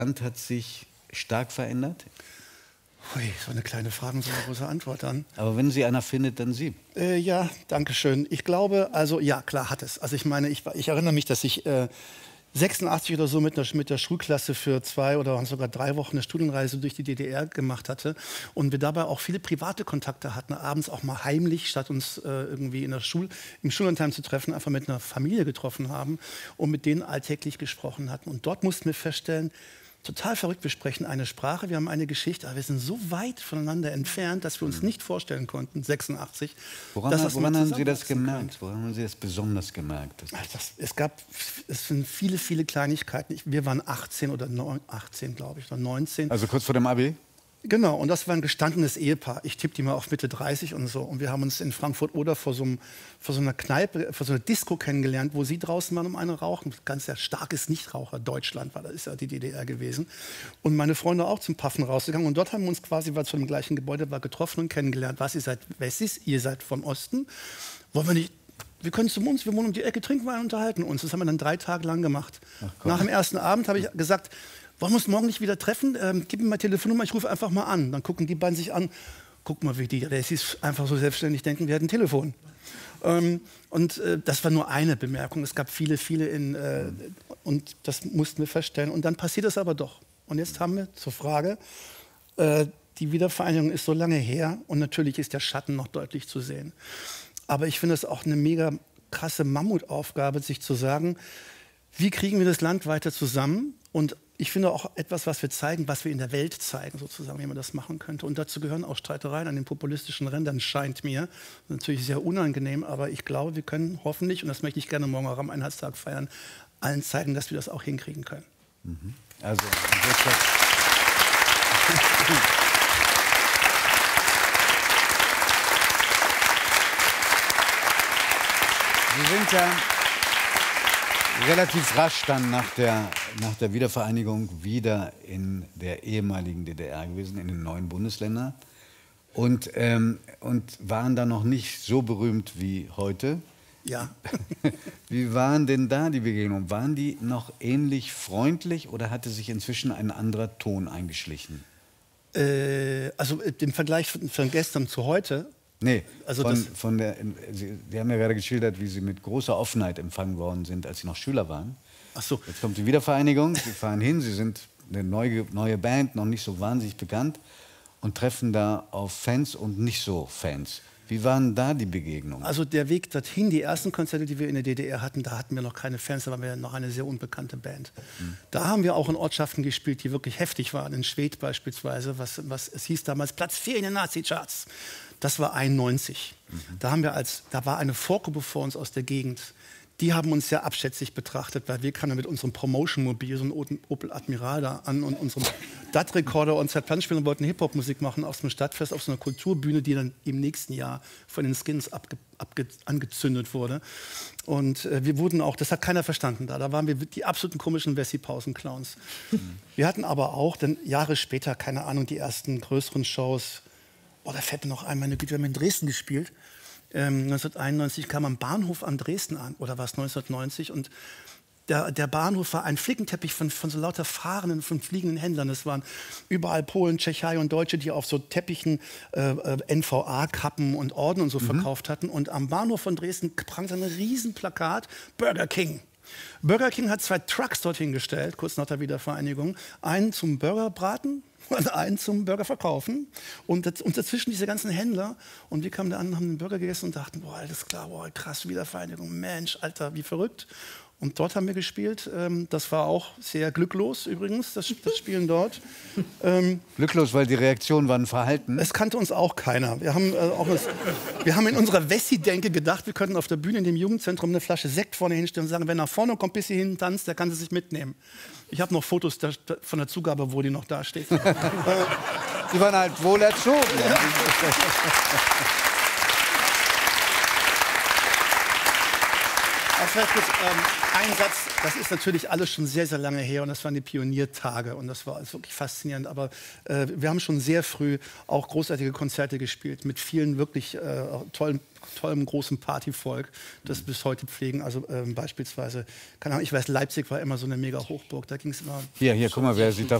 Land hat sich stark verändert? Ui, so eine kleine Frage und so eine große Antwort dann. Aber wenn sie einer findet, dann Sie. Ja, danke schön. Ich glaube, also ja, klar hat es. Also ich meine, ich erinnere mich, dass ich 86 oder so mit der Schulklasse für 2 oder sogar 3 Wochen eine Studienreise durch die DDR gemacht hatte und wir dabei auch viele private Kontakte hatten, abends auch mal heimlich, statt uns irgendwie im Schullandheim zu treffen, einfach mit einer Familie getroffen haben und mit denen alltäglich gesprochen hatten. Und dort mussten wir feststellen, total verrückt, wir sprechen eine Sprache, wir haben eine Geschichte, aber wir sind so weit voneinander entfernt, dass wir uns nicht vorstellen konnten, 86. Woran haben Sie das gemerkt? Woran haben Sie das besonders gemerkt? Es sind viele, viele Kleinigkeiten. Wir waren 18 oder 18, glaube ich, oder 19. Also kurz vor dem Abi? Genau, und das war ein gestandenes Ehepaar. Ich tippe die mal auf Mitte 30 und so. Und wir haben uns in Frankfurt-Oder vor so einer Kneipe, vor so einer Disco kennengelernt, wo sie draußen waren, um eine rauchen. Ganz sehr starkes Nichtraucher. Deutschland war, das ist ja die DDR gewesen. Und meine Freunde auch zum Paffen rausgegangen. Und dort haben wir uns quasi, weil es von dem gleichen Gebäude war, getroffen und kennengelernt. Was, ihr seid Wessis, ihr seid vom Osten. Wollen wir nicht... Wir können zu uns, wir wohnen um die Ecke, trinken wir und unterhalten uns. Das haben wir dann 3 Tage lang gemacht. Nach dem ersten Abend habe ich gesagt, wollen wir uns morgen nicht wieder treffen? Gib mir mal Telefonnummer, ich rufe einfach mal an. Dann gucken die beiden sich an. Guck mal, wie die Ressis einfach so selbstständig denken, wir hätten ein Telefon. Das war nur eine Bemerkung. Es gab viele, viele und das mussten wir feststellen. Und dann passiert es aber doch. Und jetzt haben wir zur Frage, die Wiedervereinigung ist so lange her und natürlich ist der Schatten noch deutlich zu sehen. Aber ich finde es auch eine mega krasse Mammutaufgabe, sich zu sagen, wie kriegen wir das Land weiter zusammen? Und ich finde auch etwas, was wir zeigen, was wir in der Welt zeigen, sozusagen, wie man das machen könnte. Und dazu gehören auch Streitereien an den populistischen Rändern, scheint mir. Natürlich sehr unangenehm, aber ich glaube, wir können hoffentlich, und das möchte ich gerne morgen auch am Einheitstag feiern, allen zeigen, dass wir das auch hinkriegen können. Mhm. Also, Sie sind ja relativ rasch dann nach der Wiedervereinigung wieder in der ehemaligen DDR gewesen, in den neuen Bundesländern und waren da noch nicht so berühmt wie heute. Ja. Wie waren denn da die Begegnungen? Waren die noch ähnlich freundlich oder hatte sich inzwischen ein anderer Ton eingeschlichen? Also im Vergleich von gestern zu heute? Nee, also Sie haben ja gerade geschildert, wie Sie mit großer Offenheit empfangen worden sind, als Sie noch Schüler waren. Ach so. Jetzt kommt die Wiedervereinigung, Sie fahren hin, Sie sind eine neue Band, noch nicht so wahnsinnig bekannt und treffen da auf Fans und nicht so Fans. Wie waren da die Begegnungen? Also der Weg dorthin, die ersten Konzerte, die wir in der DDR hatten, da hatten wir noch keine Fans, da waren wir noch eine sehr unbekannte Band. Da haben wir auch in Ortschaften gespielt, die wirklich heftig waren. In Schwedt beispielsweise, es hieß damals Platz 4 in den Nazi-Charts. Das war 91. Da war eine Vorgruppe vor uns aus der Gegend. Die haben uns sehr abschätzig betrachtet, weil wir kamen mit unserem Promotion-Mobil, so einem Opel Admiral da an und unserem DAT-Rekorder und Platten spielen und wollten Hip-Hop-Musik machen auf so einem Stadtfest, auf so einer Kulturbühne, die dann im nächsten Jahr von den Skins angezündet wurde. Und wir wurden auch, das hat keiner verstanden da. Da waren wir die absoluten komischen Wessi-Pausen-Clowns. Wir hatten aber auch dann Jahre später, keine Ahnung, die ersten größeren Shows. Oh, da fällt mir noch ein, meine Güte, wir haben in Dresden gespielt. 1991 kam am Bahnhof an Dresden an, oder war es 1990? Und der Bahnhof war ein Flickenteppich von so lauter fahrenden, von fliegenden Händlern. Es waren überall Polen, Tschechei und Deutsche, die auf so Teppichen NVA-Kappen und Orden und so verkauft hatten. Und am Bahnhof von Dresden prangte ein Riesenplakat, Burger King. Burger King hat 2 Trucks dorthin gestellt, kurz nach der Wiedervereinigung. Einen zum Burgerbraten und einen zum Burger verkaufen. Und dazwischen diese ganzen Händler. Und wir kamen da an, haben den Burger gegessen und dachten, boah, alles klar, boah, krass, Wiedervereinigung, Mensch, Alter, wie verrückt. Und dort haben wir gespielt. Das war auch sehr glücklos übrigens, das Spielen dort. Glücklos, weil die Reaktionen waren verhalten? Es kannte uns auch keiner. Wir haben in unserer Wessi-Denke gedacht, wir könnten auf der Bühne in dem Jugendzentrum eine Flasche Sekt vorne hinstellen und sagen, wer nach vorne kommt, bis hierhin tanzt, der kann sie sich mitnehmen. Ich habe noch Fotos von der Zugabe, wo die noch da steht. Sie waren halt wohl erzogen. Ja. Vielleicht kurz, ein Satz, das ist natürlich alles schon sehr, sehr lange her und das waren die Pioniertage und das war also wirklich faszinierend. Aber wir haben schon sehr früh auch großartige Konzerte gespielt mit vielen wirklich tollem großen Partyvolk, das bis heute pflegen. Also beispielsweise, keine Ahnung, ich weiß, Leipzig war immer so eine mega Hochburg, da ging es immer... Hier, guck mal, wer sieht da